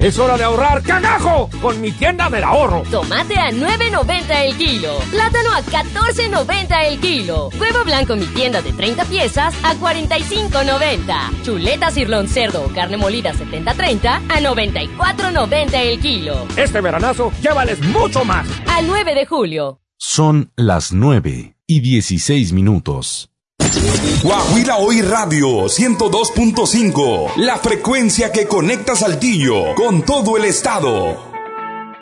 Es hora de ahorrar cagajo con mi tienda del ahorro. Tomate a $9.90 el kilo. Plátano a $14.90 el kilo. Huevo blanco mi tienda de 30 piezas a $45.90. Chuleta cirlón cerdo o carne molida 70-30 a $94.90 el kilo. Este veranazo llévales mucho más. Al 9 de julio. Son las 9:16. Coahuila Hoy Radio 102.5, la frecuencia que conecta Saltillo con todo el estado.